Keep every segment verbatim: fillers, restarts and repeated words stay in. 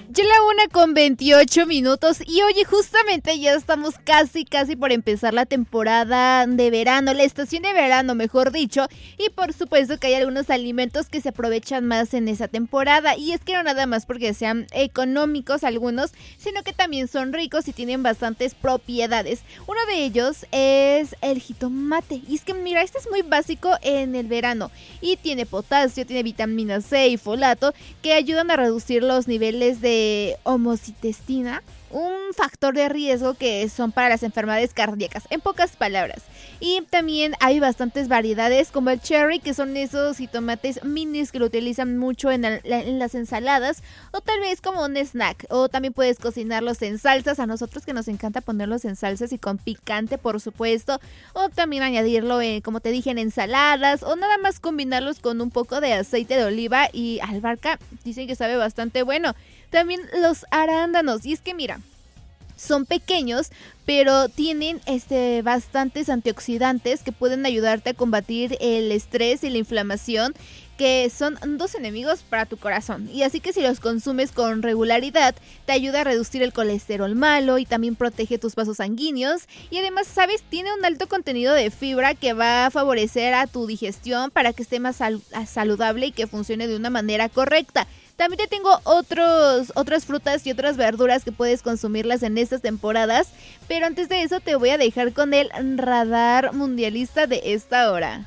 Ya la una con veintiocho minutos y oye, justamente ya estamos casi, casi por empezar la temporada de verano, la estación de verano, mejor dicho, y por supuesto que hay algunos alimentos que se aprovechan más en esa temporada, y es que no nada más porque sean económicos algunos, sino que también son ricos y tienen bastantes propiedades. Uno de ellos es el jitomate, y es que mira, este es muy básico en el verano, y tiene potasio, tiene vitamina C y folato, que ayudan a reducir los niveles de homocitestina, un factor de riesgo que son para las enfermedades cardíacas, en pocas palabras. Y también hay bastantes variedades como el cherry, que son esos jitomates minis que lo utilizan mucho en, el, en las ensaladas, o tal vez como un snack, o también puedes cocinarlos en salsas, a nosotros que nos encanta ponerlos en salsas y con picante, por supuesto, o también añadirlo en, como te dije, en ensaladas, o nada más combinarlos con un poco de aceite de oliva y albahaca. Dicen que sabe bastante bueno. También los arándanos, y es que mira, son pequeños, pero tienen este, bastantes antioxidantes que pueden ayudarte a combatir el estrés y la inflamación, que son dos enemigos para tu corazón. Y así que si los consumes con regularidad, te ayuda a reducir el colesterol malo y también protege tus vasos sanguíneos. Y además, ¿sabes? Tiene un alto contenido de fibra que va a favorecer a tu digestión para que esté más sal- saludable y que funcione de una manera correcta. También te tengo otros, otras frutas y otras verduras que puedes consumirlas en estas temporadas. Pero antes de eso te voy a dejar con el radar mundialista de esta hora.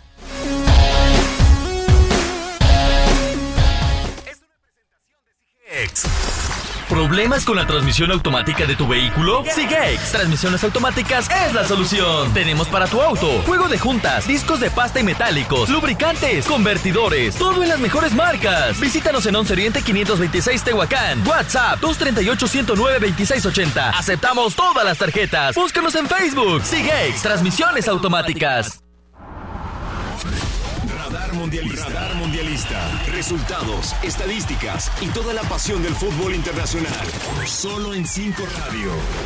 ¿Problemas con la transmisión automática de tu vehículo? Sigex Transmisiones Automáticas es la solución. Tenemos para tu auto juego de juntas, discos de pasta y metálicos, lubricantes, convertidores, todo en las mejores marcas. Visítanos en once Oriente quinientos veintiséis Tehuacán. WhatsApp dos tres ocho, uno cero nueve, dos seis ocho cero. Aceptamos todas las tarjetas. Búscanos en Facebook. Sigex Transmisiones Automáticas. Radar Mundialista. Radar Mundialista. Resultados, estadísticas y toda la pasión del fútbol internacional. Solo en cinco Radio.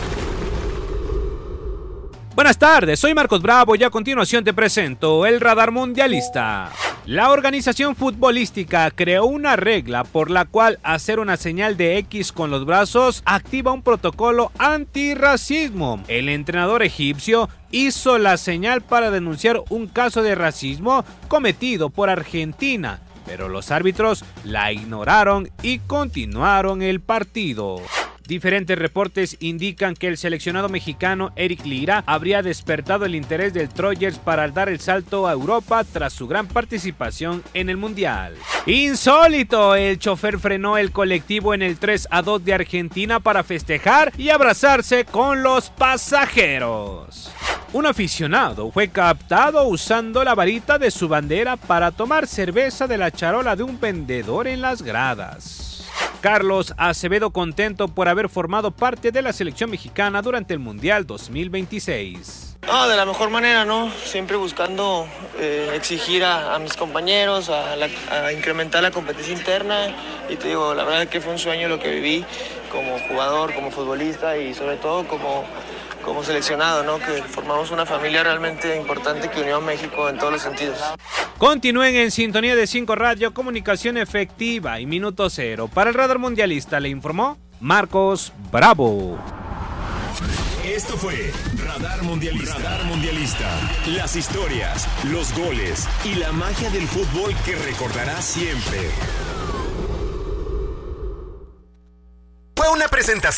Buenas tardes, soy Marcos Bravo y a continuación te presento el Radar Mundialista. La organización futbolística creó una regla por la cual hacer una señal de X con los brazos activa un protocolo antirracismo. El entrenador egipcio hizo la señal para denunciar un caso de racismo cometido por Argentina, pero los árbitros la ignoraron y continuaron el partido. Diferentes reportes indican que el seleccionado mexicano Eric Lira habría despertado el interés del Troyers para dar el salto a Europa tras su gran participación en el Mundial. ¡Insólito! El chofer frenó el colectivo en el tres a dos de Argentina para festejar y abrazarse con los pasajeros. Un aficionado fue captado usando la varita de su bandera para tomar cerveza de la charola de un vendedor en las gradas. Carlos Acevedo contento por haber formado parte de la selección mexicana durante el Mundial dos mil veintiséis. No, de la mejor manera, ¿no? Siempre buscando eh, exigir a, a mis compañeros, a, la, a incrementar la competencia interna. Y te digo, la verdad que fue un sueño lo que viví como jugador, como futbolista y sobre todo como, como seleccionado, ¿no? Que formamos una familia realmente importante que unió a México en todos los sentidos. Continúen en sintonía de cinco Radio, comunicación efectiva y minuto cero. Para el Radar Mundialista le informó Marcos Bravo. Esto fue Radar Mundialista. Radar Mundialista. Las historias, los goles y la magia del fútbol que recordarás siempre. Fue una presentación